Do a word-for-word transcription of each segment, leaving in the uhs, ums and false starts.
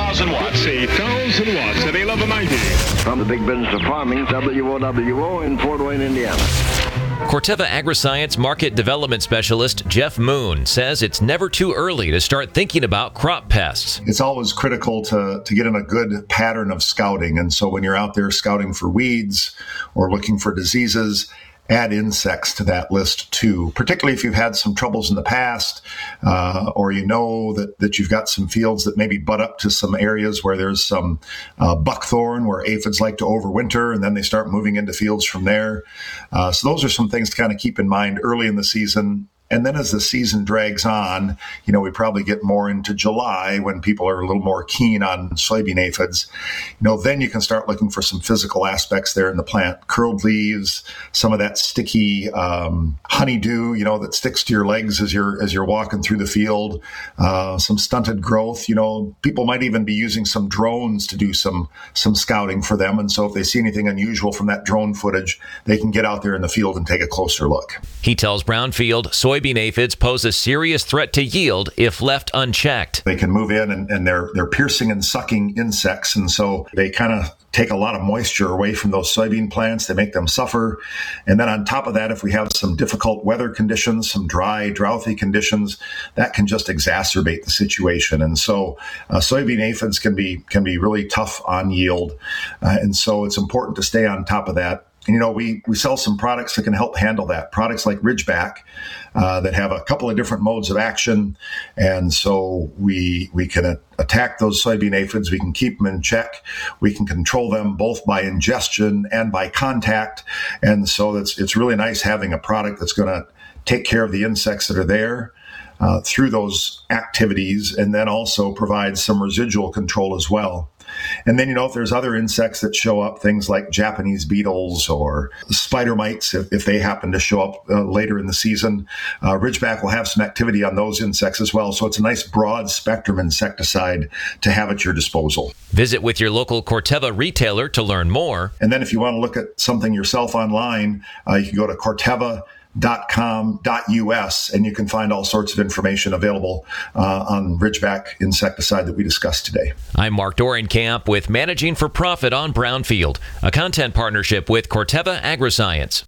thousand watts. A thousand watts at eleven ninety. From the big business of farming, W O W O in Fort Wayne, Indiana. Corteva Agriscience Market Development Specialist Jeff Moon says it's never too early to start thinking about crop pests. It's always critical to, to get in a good pattern of scouting. And so when you're out there scouting for weeds or looking for diseases, add insects to that list too, particularly if you've had some troubles in the past, uh, or you know that, that you've got some fields that maybe butt up to some areas where there's some uh, buckthorn, where aphids like to overwinter, and then they start moving into fields from there. Uh, so those are some things to kind of keep in mind early in the season. And then as the season drags on, you know, we probably get more into July when people are a little more keen on soybean aphids. You know, then you can start looking for some physical aspects there in the plant. Curled leaves, some of that sticky um, honeydew, you know, that sticks to your legs as you're as you're walking through the field. Uh, some stunted growth. You know, people might even be using some drones to do some some scouting for them. And so if they see anything unusual from that drone footage, they can get out there in the field and take a closer look. He tells Brownfield soybean Soybean aphids pose a serious threat to yield if left unchecked. They can move in and, and they're they're piercing and sucking insects, and so they kind of take a lot of moisture away from those soybean plants. They make them suffer. And then on top of that, if we have some difficult weather conditions, some dry, drouthy conditions, that can just exacerbate the situation. And so uh, soybean aphids can be can be really tough on yield. Uh, and so it's important to stay on top of that. And, you know, we, we sell some products that can help handle that. Products like Ridgeback uh, that have a couple of different modes of action. And so we we can a- attack those soybean aphids. We can keep them in check. We can control them both by ingestion and by contact. And so it's, it's really nice having a product that's going to take care of the insects that are there uh, through those activities, and then also provide some residual control as well. And then, you know, if there's other insects that show up, things like Japanese beetles or spider mites, if, if they happen to show up uh, later in the season, uh, Ridgeback will have some activity on those insects as well. So it's a nice broad spectrum insecticide to have at your disposal. Visit with your local Corteva retailer to learn more. And then if you want to look at something yourself online, uh, you can go to Corteva dot com dot U S and you can find all sorts of information available uh, on Ridgeback insecticide that we discussed today. I'm Mark Dorenkamp with Managing for Profit on Brownfield, a content partnership with Corteva Agriscience.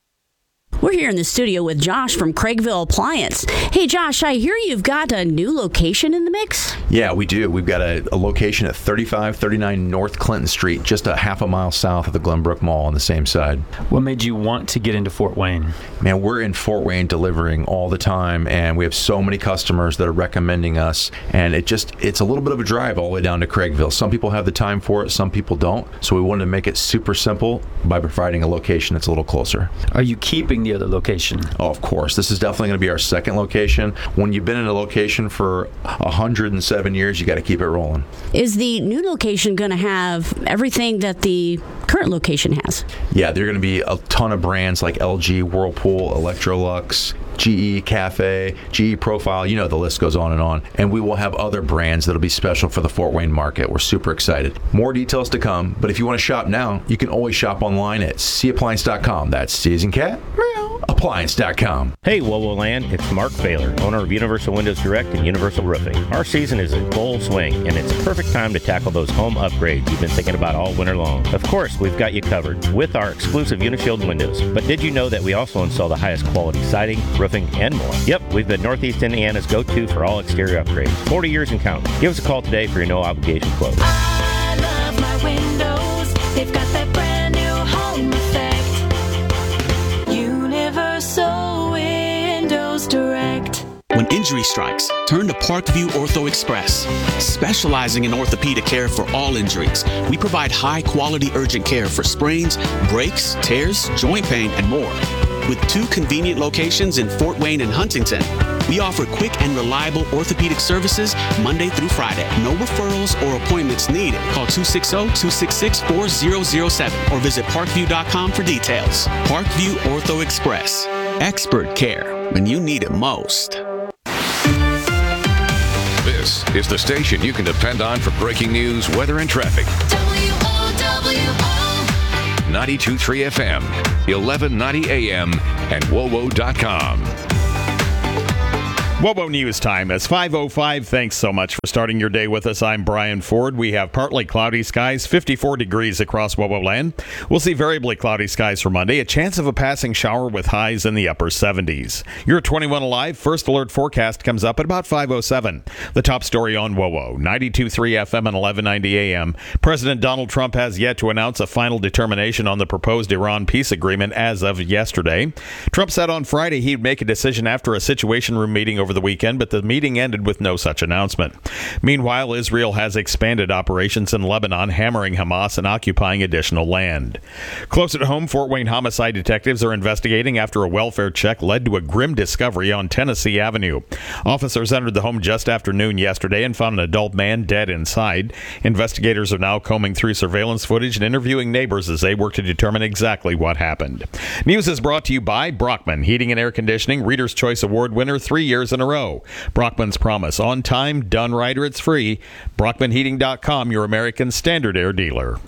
We're here in the studio with Josh from Craigville Appliance. Hey, Josh, I hear you've got a new location in the mix? Yeah, we do. We've got a, a location at thirty-five thirty-nine North Clinton Street, just a half a mile south of the Glenbrook Mall on the same side. What made you want to get into Fort Wayne? Man, we're in Fort Wayne delivering all the time, and we have so many customers that are recommending us, and it just it's a little bit of a drive all the way down to Craigville. Some people have the time for it, some people don't, so we wanted to make it super simple by providing a location that's a little closer. Are you keeping the other location? Oh, of course. This is definitely going to be our second location. When you've been in a location for one hundred seven years, you got to keep it rolling. Is the new location going to have everything that the current location has? Yeah, there are going to be a ton of brands like L G, Whirlpool, Electrolux, G E Cafe, G E Profile, you know, the list goes on and on. And we will have other brands that'll be special for the Fort Wayne market. We're super excited. More details to come, but if you want to shop now, you can always shop online at C appliance dot com. That's C as in cat, appliance dot com. Hey, Wowo Land, it's Mark Baylor, owner of Universal Windows Direct and Universal Roofing. Our season is in full swing, and it's a perfect time to tackle those home upgrades you've been thinking about all winter long. Of course, we've got you covered with our exclusive Unishield windows. But did you know that we also install the highest quality siding, roofing, and more? Yep, we've been Northeast Indiana's go-to for all exterior upgrades. forty years and counting. Give us a call today for your no-obligation quote. I love my windows. They've got that brand new home effect. Universal Windows Direct. When injury strikes, turn to Parkview Ortho Express. Specializing in orthopedic care for all injuries, we provide high-quality urgent care for sprains, breaks, tears, joint pain, and more. With two convenient locations in Fort Wayne and Huntington, we offer quick and reliable orthopedic services Monday through Friday. No referrals or appointments needed. Call two six zero, two six six, four zero zero seven or visit parkview dot com for details. Parkview Ortho Express. Expert care when you need it most. This is the station you can depend on for breaking news, weather, and traffic. W O W O ninety-two point three F M, eleven ninety A M, and W O W O dot com. WOWO News time. It's five oh five. Thanks so much for starting your day with us. I'm Brian Ford. We have partly cloudy skies, fifty-four degrees across WOWO land. We'll see variably cloudy skies for Monday, a chance of a passing shower with highs in the upper seventies. Your twenty-one Alive First Alert forecast comes up at about five oh seven. The top story on WOWO, ninety-two point three F M and eleven ninety A M. President Donald Trump has yet to announce a final determination on the proposed Iran peace agreement as of yesterday. Trump said on Friday he'd make a decision after a Situation Room meeting over the weekend, but the meeting ended with no such announcement. Meanwhile, Israel has expanded operations in Lebanon, hammering Hamas and occupying additional land. Close at home, Fort Wayne homicide detectives are investigating after a welfare check led to a grim discovery on Tennessee Avenue. Officers entered the home just after noon yesterday and found an adult man dead inside. Investigators are now combing through surveillance footage and interviewing neighbors as they work to determine exactly what happened. News is brought to you by Brockman Heating and Air Conditioning, Reader's Choice Award winner three years in a row. Brockman's promise, on time, done right, or it's free. Brockman Heating dot com, your American Standard Air dealer.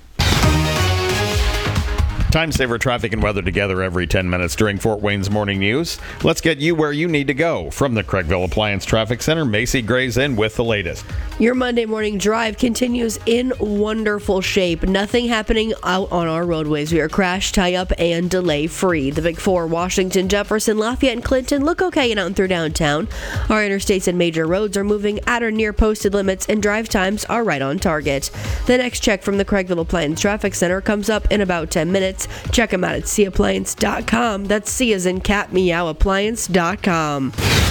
Time saver traffic and weather together every ten minutes during Fort Wayne's Morning News. Let's get you where you need to go. From the Craigville Appliance Traffic Center, Macy Gray's in with the latest. Your Monday morning drive continues in wonderful shape. Nothing happening out on our roadways. We are crash, tie up, and delay free. The Big Four, Washington, Jefferson, Lafayette, and Clinton look okay and out and through downtown. Our interstates and major roads are moving at or near posted limits, and drive times are right on target. The next check from the Craigville Appliance Traffic Center comes up in about ten minutes. Check them out at C appliance dot com. That's C as in cat, meow, appliance dot com.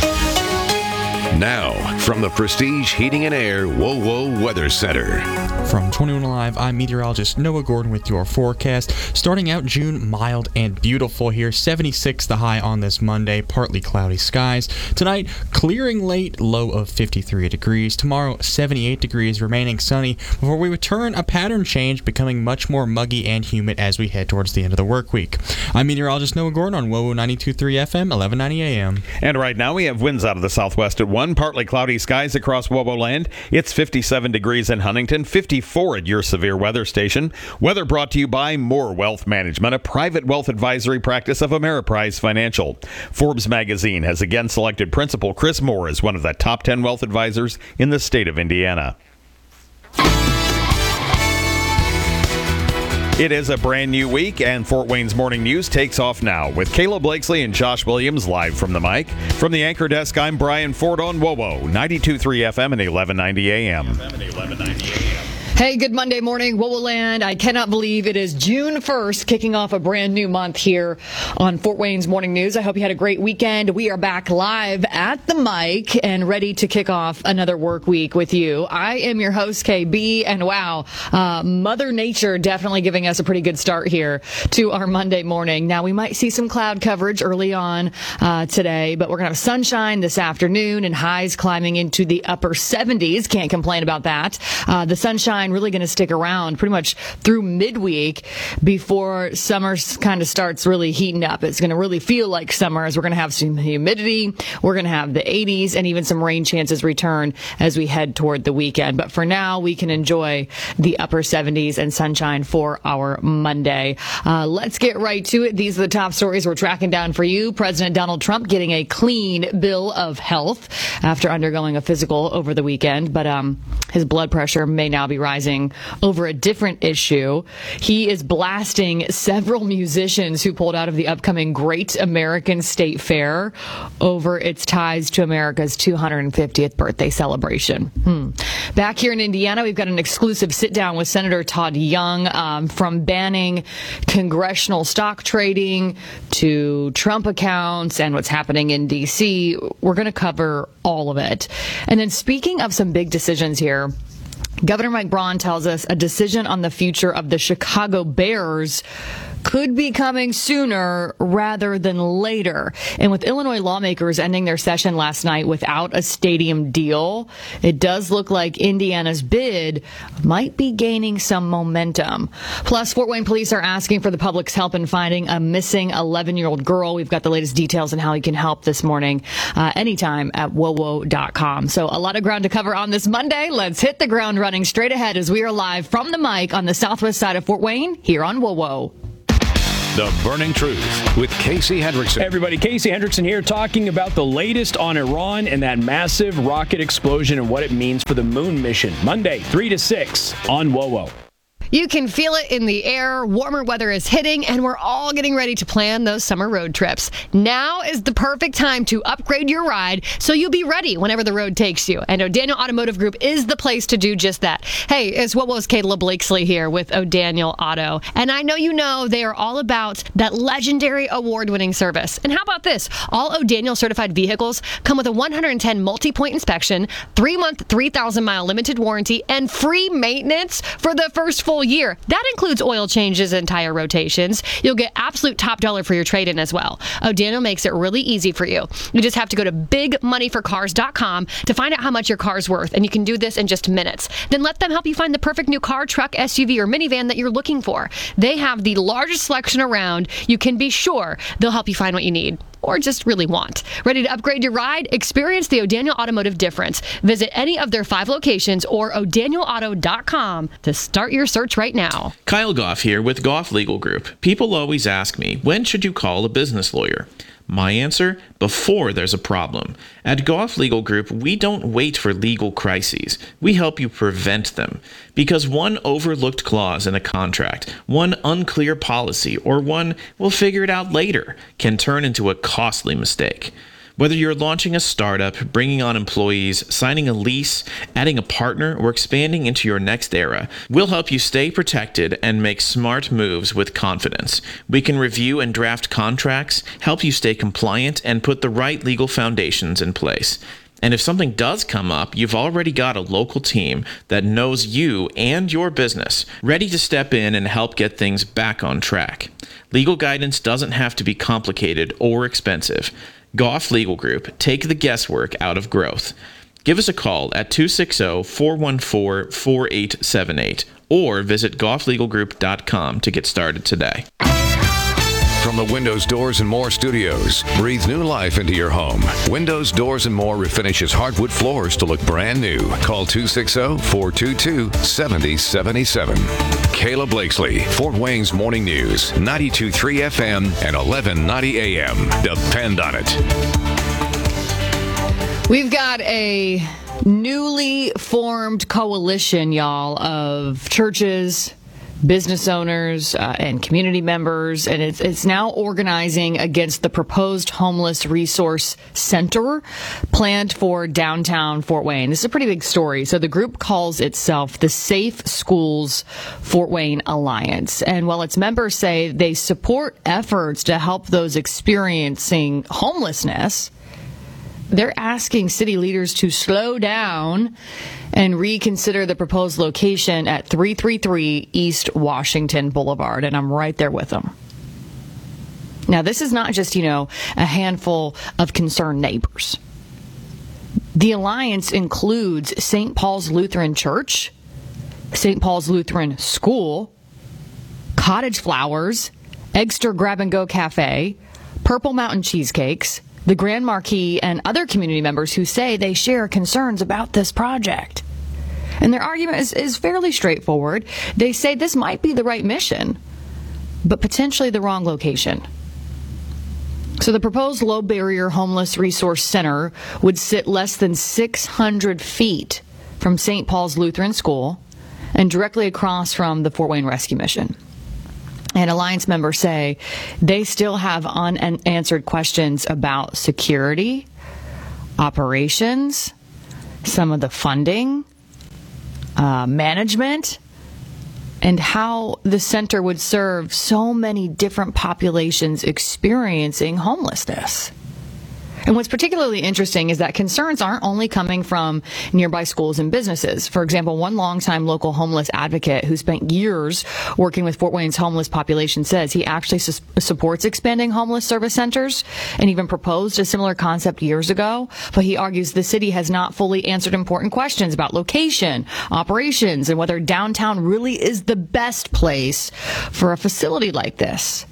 Now, from the Prestige Heating and Air WOWO Weather Center. From twenty-one Alive, I'm meteorologist Noah Gordon with your forecast. Starting out June, mild and beautiful here. seventy-six the high on this Monday, partly cloudy skies. Tonight, clearing late, low of fifty-three degrees. Tomorrow, seventy-eight degrees, remaining sunny, before we return a pattern change, becoming much more muggy and humid as we head towards the end of the work week. I'm meteorologist Noah Gordon on WOWO ninety-two point three F M, eleven ninety A M. And right now we have winds out of the southwest at one, partly cloudy skies across WOWO land. It's fifty-seven degrees in Huntington, fifty-four at your severe weather station. Weather brought to you by More Wealth Management, a private wealth advisory practice of Ameriprise Financial. Forbes magazine has again selected Principal Chris Moore as one of the top ten wealth advisors in the state of Indiana. It is a brand new week, and Fort Wayne's Morning News takes off now with Kayla Blakesley and Josh Williams live from the mic. From the anchor desk, I'm Brian Ford on WOWO, ninety-two point three F M and eleven ninety A M. Hey, good Monday morning, WOWO Land. I cannot believe it is June first, kicking off a brand new month here on Fort Wayne's Morning News. I hope you had a great weekend. We are back live at the mic and ready to kick off another work week with you. I am your host, K B, and wow, uh, Mother Nature definitely giving us a pretty good start here to our Monday morning. Now, we might see some cloud coverage early on uh, today, but we're going to have sunshine this afternoon and highs climbing into the upper seventies. Can't complain about that. Uh, the sunshine really going to stick around pretty much through midweek before summer kind of starts really heating up. It's going to really feel like summer as we're going to have some humidity. We're going to have the eighties and even some rain chances return as we head toward the weekend. But for now, we can enjoy the upper seventies and sunshine for our Monday. Uh, let's get right to it. These are the top stories we're tracking down for you. President Donald Trump getting a clean bill of health after undergoing a physical over the weekend, but um, his blood pressure may now be rising over a different issue. He is blasting several musicians who pulled out of the upcoming Great American State Fair over its ties to America's two hundred fiftieth birthday celebration. Hmm. Back here in Indiana, we've got an exclusive sit-down with Senator Todd Young. Um, from banning congressional stock trading to Trump accounts and what's happening in D C, we're going to cover all of it. And then speaking of some big decisions here, Governor Mike Braun tells us a decision on the future of the Chicago Bears could be coming sooner rather than later. And with Illinois lawmakers ending their session last night without a stadium deal, it does look like Indiana's bid might be gaining some momentum. Plus, Fort Wayne police are asking for the public's help in finding a missing eleven-year-old girl. We've got the latest details on how you can help this morning uh, anytime at wowo dot com. So a lot of ground to cover on this Monday. Let's hit the ground running straight ahead as we are live from the mic on the southwest side of Fort Wayne here on WOWO. The Burning Truth with Casey Hendrickson. Hey everybody, Casey Hendrickson here talking about the latest on Iran and that massive rocket explosion and what it means for the moon mission. Monday, three to six on WOWO. You can feel it in the air. Warmer weather is hitting, and we're all getting ready to plan those summer road trips. Now is the perfect time to upgrade your ride so you'll be ready whenever the road takes you. And O'Daniel Automotive Group is the place to do just that. Hey, it's what was Kayla Blakesley here with O'Daniel Auto. And I know you know they are all about that legendary award-winning service. And how about this? All O'Daniel certified vehicles come with a one hundred ten multi-point inspection, three-month, three thousand mile limited warranty, and free maintenance for the first full year. That includes oil changes and tire rotations. You'll get absolute top dollar for your trade-in as well. O'Daniel makes it really easy for you. You just have to go to big money for cars dot com to find out how much your car's worth, and you can do this in just minutes. Then let them help you find the perfect new car, truck, S U V, or minivan that you're looking for. They have the largest selection around. You can be sure they'll help you find what you need, or just really want. Ready to upgrade your ride? Experience the O'Daniel Automotive difference. Visit any of their five locations or o'daniel auto dot com to start your search right now. Kyle Goff here with Goff Legal Group. People always ask me, when should you call a business lawyer? My answer, before there's a problem. At Goff Legal Group, we don't wait for legal crises. We help you prevent them. Because one overlooked clause in a contract, one unclear policy, or one we'll figure it out later can turn into a costly mistake. Whether you're launching a startup, bringing on employees, signing a lease, adding a partner, or expanding into your next era, we'll help you stay protected and make smart moves with confidence. We can review and draft contracts, help you stay compliant, and put the right legal foundations in place. And if something does come up, you've already got a local team that knows you and your business, ready to step in and help get things back on track. Legal guidance doesn't have to be complicated or expensive. Goff Legal Group, take the guesswork out of growth. Give us a call at two six zero, four one four, four eight seven eight or visit goff legal group dot com to get started today. From the Windows, Doors, and More studios, breathe new life into your home. Windows, Doors, and More refinishes hardwood floors to look brand new. Call two six zero, four two two, seven zero seven seven. Kayla Blakesley, Fort Wayne's Morning News, ninety-two point three F M and eleven ninety A M. Depend on it. We've got a newly formed coalition, y'all, of churches, business owners, uh, and community members, and it's, it's now organizing against the proposed homeless resource center planned for downtown Fort Wayne. This is a pretty big story. So the group calls itself the Safe Schools Fort Wayne Alliance. And while its members say they support efforts to help those experiencing homelessness, they're asking city leaders to slow down and reconsider the proposed location at three thirty-three East Washington Boulevard. And I'm right there with them. Now, this is not just, you know, a handful of concerned neighbors. The alliance includes Saint Paul's Lutheran Church, Saint Paul's Lutheran School, Cottage Flowers, Eggster Grab and Go Cafe, Purple Mountain Cheesecakes, the Grand Marquis, and other community members who say they share concerns about this project. And their argument is, is fairly straightforward. They say this might be the right mission, but potentially the wrong location. So the proposed low-barrier homeless resource center would sit less than six hundred feet from Saint Paul's Lutheran School and directly across from the Fort Wayne Rescue Mission. And Alliance members say they still have unanswered questions about security, operations, some of the funding, uh, management, and how the center would serve so many different populations experiencing homelessness. And what's particularly interesting is that concerns aren't only coming from nearby schools and businesses. For example, one longtime local homeless advocate who spent years working with Fort Wayne's homeless population says he actually su- supports expanding homeless service centers and even proposed a similar concept years ago. But he argues the city has not fully answered important questions about location, operations, and whether downtown really is the best place for a facility like this.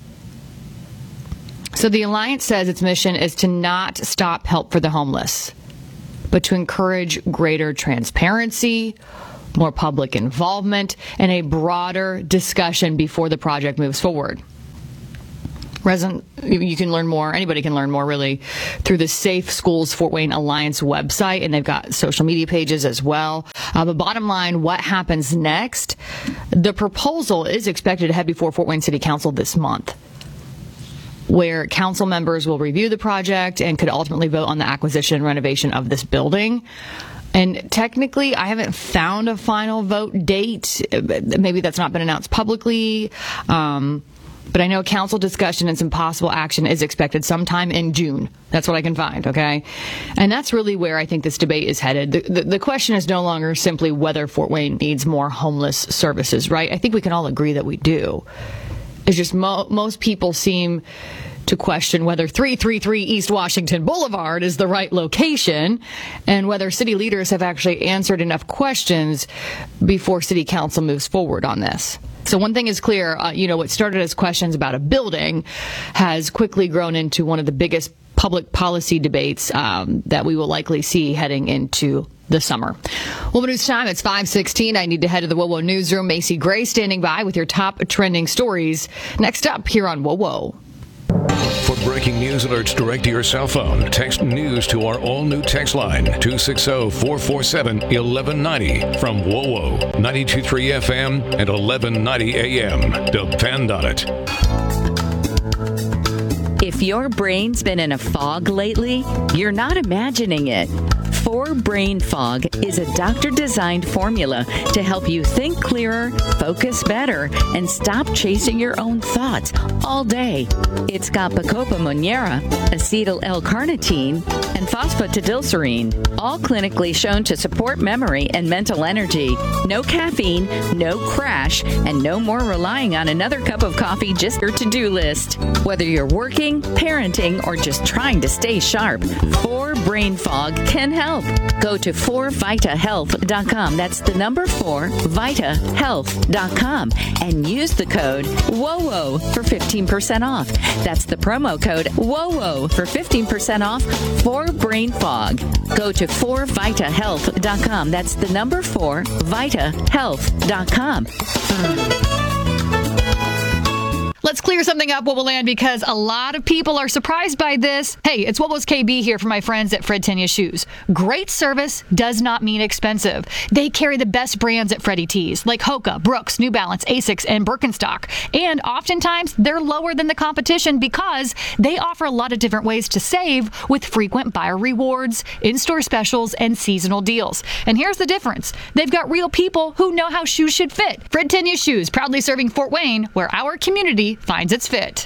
So the Alliance says its mission is to not stop help for the homeless, but to encourage greater transparency, more public involvement, and a broader discussion before the project moves forward. Resident, you can learn more. Anybody can learn more, really, through the Safe Schools Fort Wayne Alliance website, and they've got social media pages as well. Uh, but bottom line, what happens next? The proposal is expected to head before Fort Wayne City Council this month, where council members will review the project and could ultimately vote on the acquisition and renovation of this building. And technically, I haven't found a final vote date. Maybe that's not been announced publicly. Um, But I know council discussion and some possible action is expected sometime in June. That's what I can find, okay? And that's really where I think this debate is headed. The, the, the question is no longer simply whether Fort Wayne needs more homeless services, right? I think we can all agree that we do. It's just mo- most people seem to question whether three thirty-three East Washington Boulevard is the right location and whether city leaders have actually answered enough questions before city council moves forward on this. So one thing is clear, uh, you know, what started as questions about a building has quickly grown into one of the biggest public policy debates um, that we will likely see heading into the summer. Well, news time, it's five sixteen. I need to head to the W O W newsroom. Macy Gray standing by with your top trending stories. Next up here on W O W. For breaking news alerts direct to your cell phone, text news to our all-new text line, two six zero, four four seven, one one nine zero from W O W, ninety-two point three F M and eleven ninety A M. Depend on it. If your brain's been in a fog lately, you're not imagining it. four Brain Fog is a doctor-designed formula to help you think clearer, focus better, and stop chasing your own thoughts all day. It's got Bacopa monnieri, acetyl L-carnitine, and phosphatidylserine, all clinically shown to support memory and mental energy. No caffeine, no crash, and no more relying on another cup of coffee just your to-do list. Whether you're working, parenting, or just trying to stay sharp, four Brain Fog can help. Go to four vita health dot com. That's the number four, vita health dot com. And use the code W O W O for fifteen percent off. That's the promo code W O W O for fifteen percent off for Brain Fog. Go to four vita health dot com. That's the number four, vita health dot com. Let's clear something up, Wobbleland, because a lot of people are surprised by this. Hey, it's Wobble's K B here for my friends at Fred Tenya Shoes. Great service does not mean expensive. They carry the best brands at Freddie T's, like Hoka, Brooks, New Balance, Asics, and Birkenstock. And oftentimes, they're lower than the competition because they offer a lot of different ways to save with frequent buyer rewards, in-store specials, and seasonal deals. And here's the difference. They've got real people who know how shoes should fit. Fred Tenya Shoes, proudly serving Fort Wayne, where our community finds its fit.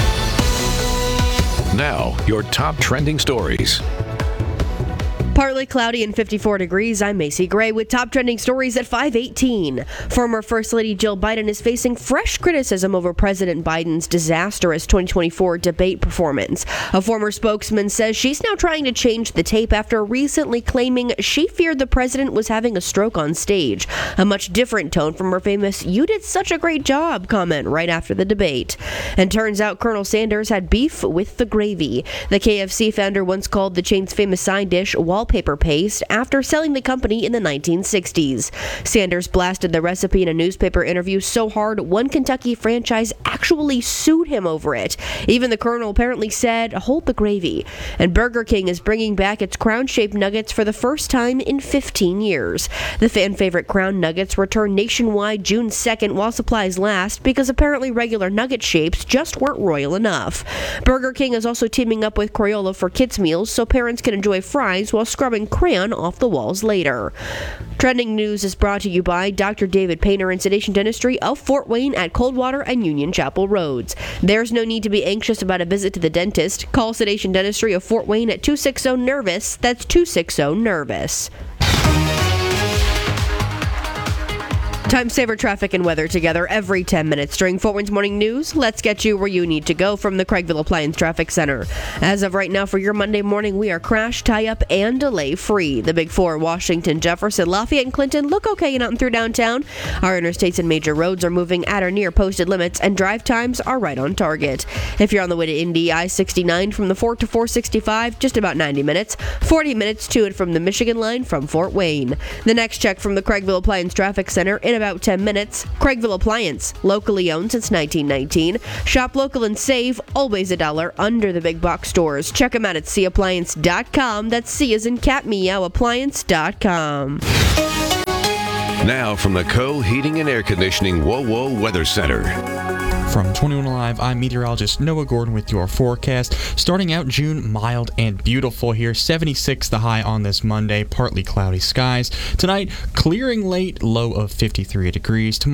Now, your top trending stories. Partly cloudy and fifty-four degrees. I'm Macy Gray with top trending stories at five eighteen. Former First Lady Jill Biden is facing fresh criticism over President Biden's disastrous twenty twenty-four debate performance. A former spokesman says she's now trying to change the tape after recently claiming she feared the president was having a stroke on stage. A much different tone from her famous "you did such a great job" comment right after the debate. And turns out Colonel Sanders had beef with the gravy. The K F C founder once called the chain's famous side dish wall paper paste after selling the company in the nineteen sixties. Sanders blasted the recipe in a newspaper interview so hard one Kentucky franchise actually sued him over it. Even the Colonel apparently said, "Hold the gravy." And Burger King is bringing back its crown-shaped nuggets for the first time in fifteen years. The fan-favorite Crown Nuggets return nationwide June second while supplies last because apparently regular nugget shapes just weren't royal enough. Burger King is also teaming up with Crayola for kids' meals so parents can enjoy fries while scrubbing crayon off the walls later. Trending news is brought to you by Doctor David Painter and Sedation Dentistry of Fort Wayne at Coldwater and Union Chapel Roads. There's no need to be anxious about a visit to the dentist. Call Sedation Dentistry of Fort Wayne at two six zero nervous. That's two six zero nervous. Time saver traffic and weather together every ten minutes during Fort Wayne's Morning News. Let's get you where you need to go from the Craigville Appliance Traffic Center. As of right now for your Monday morning, we are crash, tie-up, and delay-free. The Big Four, Washington, Jefferson, Lafayette, and Clinton look okay and out and through downtown. Our interstates and major roads are moving at or near posted limits, and drive times are right on target. If you're on the way to Indy, I sixty-nine from the Fort to four sixty-five, just about ninety minutes. forty minutes to and from the Michigan line from Fort Wayne. The next check from the Craigville Appliance Traffic Center in about about ten minutes. Craigville Appliance, locally owned since nineteen nineteen. Shop local and save, always a dollar under the big box stores. Check them out at c appliance dot com. That's C as in cat, meow, appliance dot com. Now from the Co Heating and Air Conditioning Whoa Whoa Weather Center. From twenty-one Alive, I'm meteorologist Noah Gordon with your forecast. Starting out June, mild and beautiful here. seventy-six the high on this Monday, partly cloudy skies. Tonight, clearing late, low of fifty-three degrees. Tomorrow